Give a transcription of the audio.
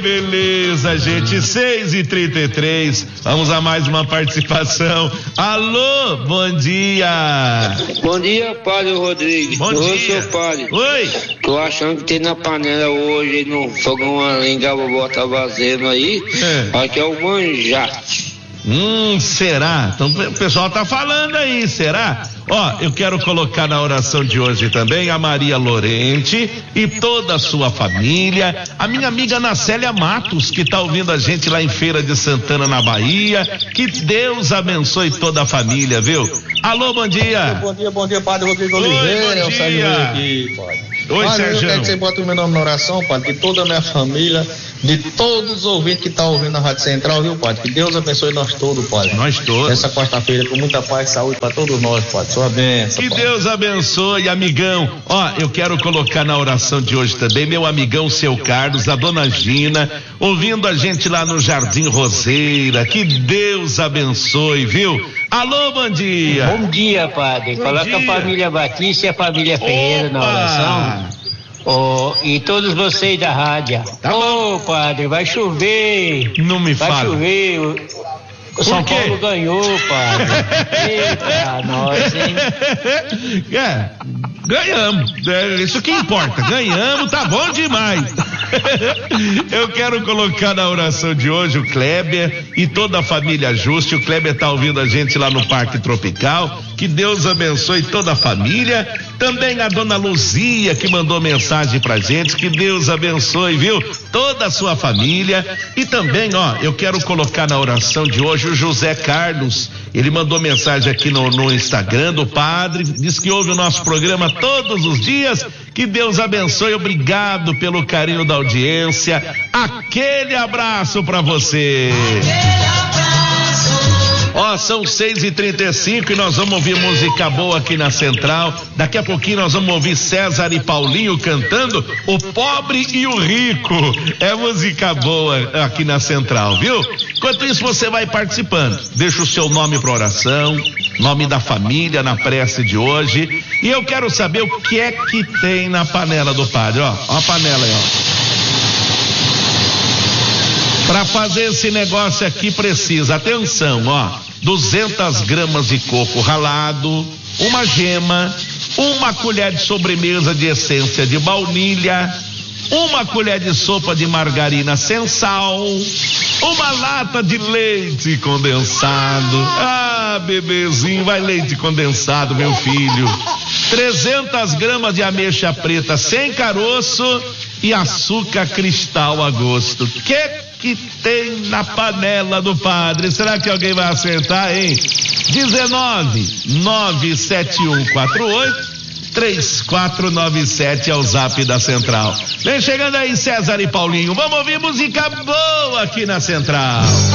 beleza, gente. 6h33. Vamos a mais uma participação. Alô, bom dia. Bom dia, Padre Rodrigues. Bom dia. Seu padre. Oi. Tô achando que tem na panela hoje, no fogão a lenha, vou botar vazando aí. Aqui é o manjate. Será? Então o pessoal tá falando aí, será? Ó, eu quero colocar na oração de hoje também a Maria Lorente e toda a sua família, a minha amiga Nacélia Matos, que tá ouvindo a gente lá em Feira de Santana, na Bahia. Que Deus abençoe toda a família, viu? Alô, bom dia. Bom dia, Padre Rodrigo Oliveira. Bom dia. Aqui, Padre. Oi, Sérgio. Eu quero que você bote o meu nome na oração, Padre, de toda a minha família, de todos os ouvintes que estão ouvindo na Rádio Central, viu, Padre? Que Deus abençoe nós todos, Padre. Nós todos. Essa quarta-feira com muita paz e saúde para todos nós, Padre. Sua bênção. Que Padre. Deus abençoe, amigão. Ó, eu quero colocar na oração de hoje também meu amigão Seu Carlos, a dona Gina, ouvindo a gente lá no Jardim Roseira. Que Deus abençoe, viu? Alô, bom dia. Bom dia, Padre. Coloca a família Batista e a família Ferreira na oração. E todos vocês da rádio. Padre, vai chover. Não me fala. Vai chover. O São Paulo ganhou, Padre. Eita, nós, hein? Ganhamos. Isso que importa. Ganhamos, tá bom demais. Eu quero colocar na oração de hoje o Kleber e toda a família Juste. O Kleber tá ouvindo a gente lá no Parque Tropical. Que Deus abençoe toda a família. Também a dona Luzia, que mandou mensagem pra gente. Que Deus abençoe, viu? Toda a sua família. E também, eu quero colocar na oração de hoje o José Carlos. Ele mandou mensagem aqui no Instagram do padre. Diz que ouve o nosso programa todos os dias. Que Deus abençoe. Obrigado pelo carinho da audiência. Aquele abraço pra você. São 6h35 e nós vamos ouvir música boa aqui na Central. Daqui a pouquinho nós vamos ouvir César e Paulinho cantando O Pobre e o Rico. É música boa aqui na Central, viu? Enquanto isso você vai participando. Deixa o seu nome para oração, nome da família na prece de hoje. E eu quero saber o que é que tem na panela do padre. Ó a panela aí, Para fazer esse negócio aqui precisa, atenção, 200 gramas de coco ralado, uma gema, uma colher de sobremesa de essência de baunilha, uma colher de sopa de margarina sem sal, uma lata de leite condensado. Bebezinho, vai leite condensado, meu filho. 300 gramas de ameixa preta sem caroço e açúcar cristal a gosto. Que tem na panela do padre? Será que alguém vai acertar, hein? 19-97148-3497 é o zap da Central. Vem chegando aí César e Paulinho. Vamos ouvir música boa aqui na Central.